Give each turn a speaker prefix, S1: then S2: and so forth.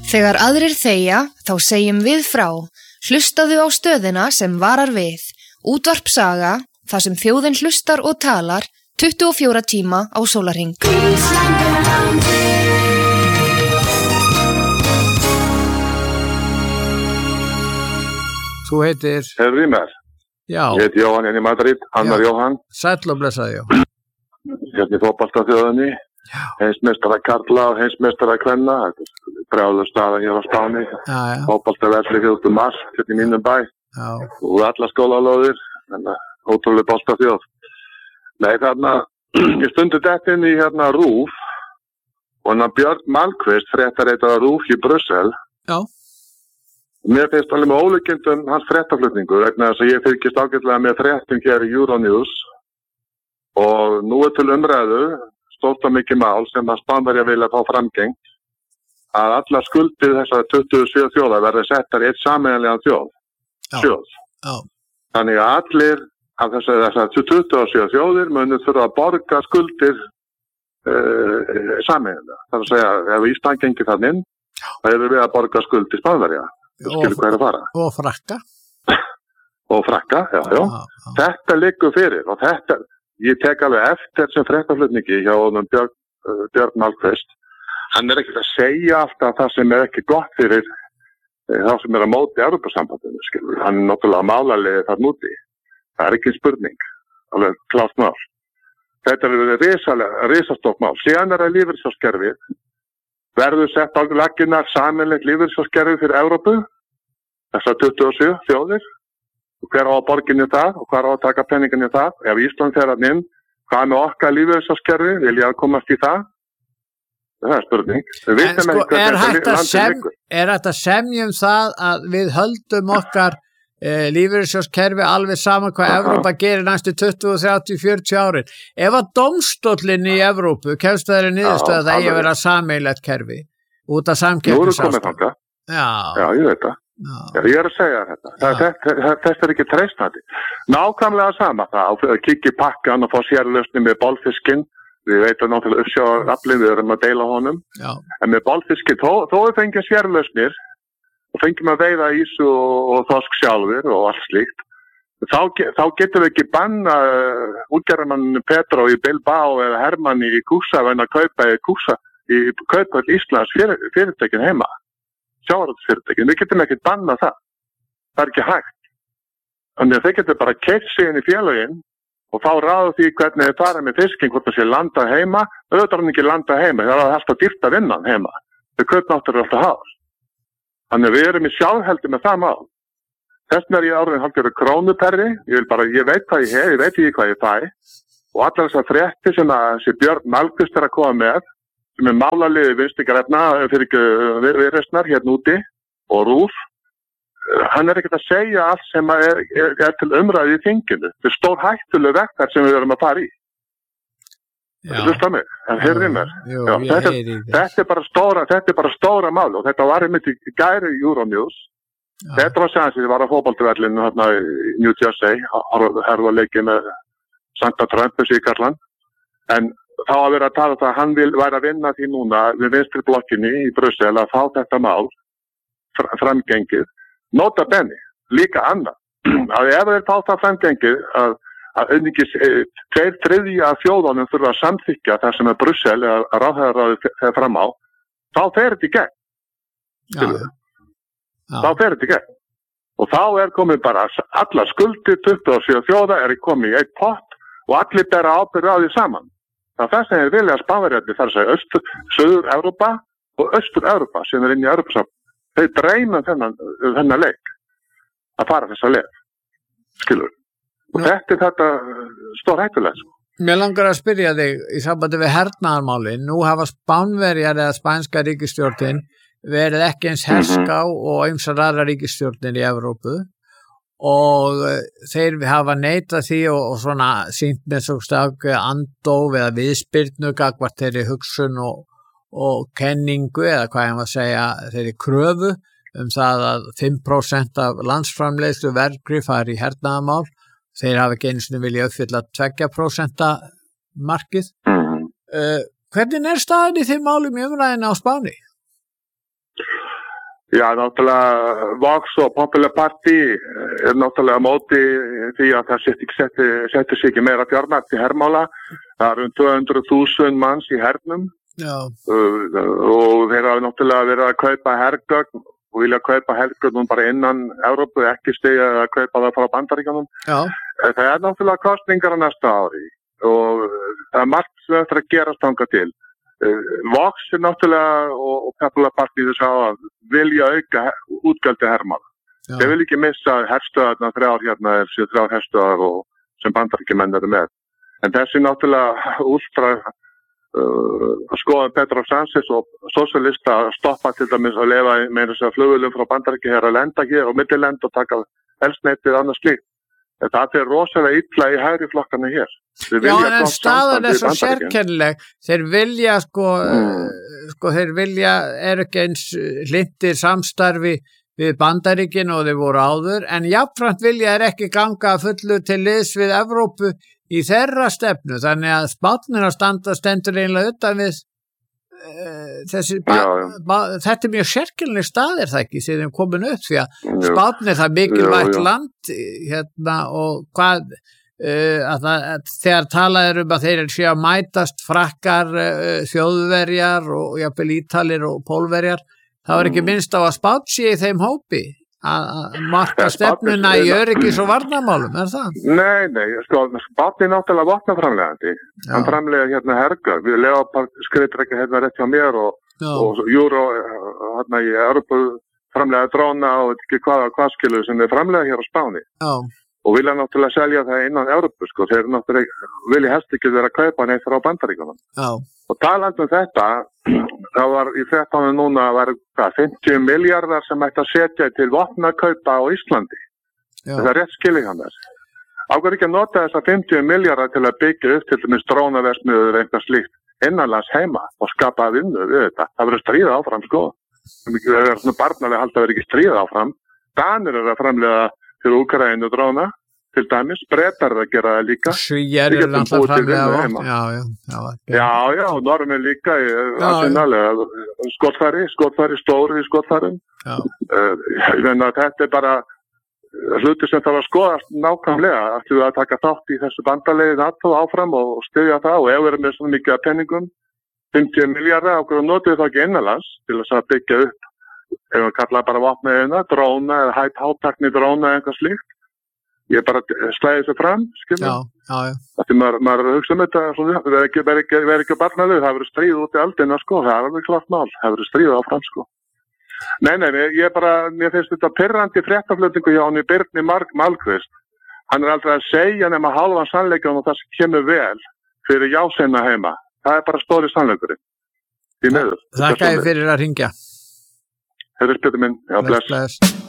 S1: Þegar aðrir þegja, þá segjum við frá. Hlustaðu á stöðina sem varar við. Útvarp Saga, þar sem þjóðin hlustar og talar 24 tíma á sólarhring.
S2: Þú heitir?
S3: Rýmer.
S2: Já.
S3: Ég heiti Jóhann í Madrid, Annar Jóhann.
S2: Sæll og blessaði, Jóhann.
S3: Hérna í fótboltaþjóðinni. Heimsmeistara karla og heimsmeistara kvenna. Brjálu staða hér á Spáni. Fótboltavelli 4. mars, hérna í mínum bæ.
S2: Já.
S3: Og alla skólalóðir. Ótrúlega boltaþjóð. Nei, þarna, ég stundi dett inn í hérna RÚV. Og hann Björn Malmqvist fréttareitaði RÚV í Brussel.
S2: Já.
S3: Mér finnst alveg með ólíkindum hans fréttaflutningu vegna þess að ég fylgist ágætlega með fréttum hér í Euronews og nú til umræðu stórt og mikið mál sem að Spánverja vilja fá framgengt að allar skuldir þessar 27 þjóða verði settar í eitt sameiginlegan sjóð. Þannig að allir af þessar 27 þjóðir munu þurfa að borga skuldir sameiginlega. Það er að segja, ef Ísland gengir þann inn, það eru við að borga skuldir Spánverja.
S2: Og frakka.
S3: Og frakka, já. Þetta liggur fyrir og þetta, ég tek alveg eftir sem fréttaflutningi hjá honum Björn Malmqvist. Hann ekkert að segja alltaf það sem ekki gott fyrir þá sem að móti Evrópusambandinu, skilur. Hann náttúrulega málarlega þar núti. Það ekki spurning, alveg klárt mál. Þetta risastórt mál. Síðan það lífeyrissjóðskerfið. Verður sett á laggirnar sameiginlegt lífeyrissjóðskerfi fyrir Evrópu, þessar 27 þjóðir, og hver á að borginni það og hver á að taka penninginni það. Ef Ísland fer að inn, hvað með okkar lífeyrissjóðskerfi, vil ég að komast í það? Það er spurning.
S2: Er hægt að semja það að við höldum okkar lífeyrissjóðskerfi alveg saman hvað Evrópa gerir næstu 20, 30, 40 árin. Ef að dómstóllinn í Evrópu kemst þeirri niðurstöðu að það eigi að vera sameiginlegt kerfi út af samkeppnisástandi.
S3: Já, ég veit það. Já, ég er að segja þetta. Þess er ekki treystandi. Nákvæmlega sama það. Að kikki pakkan og fá sérlausni með bolfiskinn. Við veitum náttúrulega uppsjávaraflinn, við erum að deila honum. Já. En með bolfiskinn, þó við fengið sérlausnir og fengjum að veiða ísu og þorsk sjálfur og allt slíkt, þá getum við ekki banna útgerðarmann Petro í Bilbao eða Hermann í Kúsa en að kaupa Íslands fyrirtækin heima, sjávarútvegsfyrirtækin. Við getum ekki banna það. Það er ekki hægt. Þannig að þeir getur bara keypt sig inn í félögin og fá ráð því hvernig þeir fara með fisking, hvort það sé landa heima, auðvitað hann ekki landa heima, það er alltaf dýrt að vinna heima. Þau kaupnáttur alltaf hár. Þannig að við erum í sjálfheldi með það mál. Þessna er ég árið hálfgerður krónuperri, ég veit hvað ég hef, ég veit ekki hvað ég fæ. Og allar þessar fréttir sem að þessi Björn Malmqvist er að koma með, sem er málarliði vinstrigrænna fyrir viðreisnar hérna úti og RÚV, hann er ekkert að segja allt sem er til umræði í þinginu. Þetta er stór hættuleg vegferð sem við erum að fara í. Hlusta mig, en heyrði mér. Þetta er bara stóra mál og þetta var einmitt í gæri Euronews. Þetta var séðan sem ég var á fótboltavellinu hérna í New Jersey, herðu að leiki með Santa Trump í Karland. En þá að vera að tala það að hann væri að vinna því núna við vinstri blokkinni í Brussel að fá þetta mál framgengið. Nota bene, líka annað. Að ef þeir fá það framgengið að einungis 2/3 af þjóðunum þurfa að samþykkja það sem er Brussel eða ráðherraráðið fer fram á, þá fer þetta í gegn. Þá fer þetta í gegn. Og þá er komið bara allar skuldir 27 þjóða er komið í eitt pott og allir bera ábyrgð á því saman. Það er þess að þeir vilja að Spánverjarnir þar að segja Suður-Evrópa og Austur-Evrópa sem er inn í Evrópusambandið. Þeir dreyma þennan leik að fara þessa leið. Skilur. Og þetta stór hættulegt.
S2: Mér langar að spyrja þig í sambandi við hernaðarmálin. Nú hafa Spánverjar eða spænska ríkisstjórnin verið ekki eins herská og ýmsar aðrar ríkisstjórnir í Evrópu og þeir hafa neitað því og svona sýnt með svo ákveðið andóf eða viðspyrnu gagnvart þeirri hugsun og kenningu eða hvað ég maður segja þeirri kröfu það að 5% af landsframleiðslu vergri fari í hernaðarmál. Þeir hafa ekki einu sinni vilja uppfylla 2% markið. Hvernig er staðan í þeim málum í umræðinu á Spáni?
S3: Já, náttúrulega Vox og Popular Party náttúrulega móti því að það setti sig ekki meira fjármagn í hermála. Það 200.000 manns í hernum.
S2: Já.
S3: Og þeir hafa náttúrulega verið að kaupa hergögn og vilja kaupa hergögn bara innan Evrópu, ekki stiga að kaupa það frá Bandaríkjunum.
S2: Já.
S3: Það náttúrulega kostningar á næsta ári og það margt sem eftir að gerast þangað til. Vox náttúrulega og Popular Party þess að vilja auka útgjaldi hermála. Þeir vil ekki missa herstöðarna þrjár herstöðar og sem Bandaríkjumenn eru með. En þessi náttúrulega últra skoðan Petro Sánchez og sósíalista stoppa til dæmis að leyfa með þess að flugvélum frá Bandaríkjunum hér að lenda hér og millilend og taka eldsneytið annars slíkt. Það rosalega illa í hægri flokkana hér.
S2: Já, en staðan svo sérkennileg. Þeir vilja þeir vilja ekki eins hlindir samstarfi við Bandaríkin og þeir voru áður, en jafnframt vilja þeir ekki ganga fullu til liðs við Evrópu í þeirra stefnu, þannig að Spánn stendur eiginlega utan við þetta mjög sérkennileg staðir það ekki sem þeim komin upp því að Spánn það mikilvægt land og hvað þegar talað að þeir séu að mætast frakkar, þjóðverjar og jafnvel Ítalir og Pólverjar, það var ekki minnst á að Spánn sé í þeim hópi að marka stefnuna í öryggis og varnarmálum, það?
S3: Nei, Spánn náttúrulega vopnaframlegandi. Hann framlega hergögn. Við Leopard skriður ekki rétt hjá mér og Euro í Evrópu framlega dróna og ekki hvað skilu sem þeir framlega hér á Spáni.
S2: Já.
S3: Og vilja náttúrulega selja það innan Evrópu, Þeir náttúrulega vilja helst ekki vera að kaupa neitt frá Bandaríkjunum.
S2: Já.
S3: Og talandi þetta, það var í 13. núna 50 milljarðar sem ætti að setja til vopnakaupa á Íslandi.
S2: Já.
S3: Það rétt skilja hann þess. Ákveður ekki að nota þessa 50 milljarðar til að byggja upp til dæmis drónaverksmiðjur eða eitthvað slíkt innanlands heima og skapa vinnu við þetta. Það verður stríða áfram, Það er svona barnalega halda að vera ekki stríða áfram. Danir að framleiða til Úkraínu dróna. Til dæmis, Bretar að gera það líka.
S2: Svíjar alltaf framlega.
S3: Já, og Norðmenn líka skotfæri, stóri í skotfærum. Ég meina að þetta bara hluti sem þarf að skoðast nákvæmlega. Ætlum við að taka þátt í þessu bandalegi NATO áfram og styðja það og ef við erum með svona mikið af penningum, 50 milljarða, og notum við það ekki innanlands til þess að byggja upp, ef við kalla bara vopnaðina, dróna eða hátækni dróna eða eitthvað slíkt. Ég bara slæði þessu fram, skilja.
S2: Já.
S3: Þetta maður hugsa þetta, verður ekki barnaður, það verður stríð út í aldina, það er alveg klart mál, það verður stríð áfram, Nei, mér finnst þetta pirrandi fréttaflutningu hjá hann í Birni Malmqvist. Hann aldrei að segja nema hálfan sannleikann og það sem kemur vel fyrir jásinna heima. Það bara stóri sannleikurinn. Því miður.
S2: Þakka þér fyrir að hringja.
S3: Þetta Pétur minn, bless.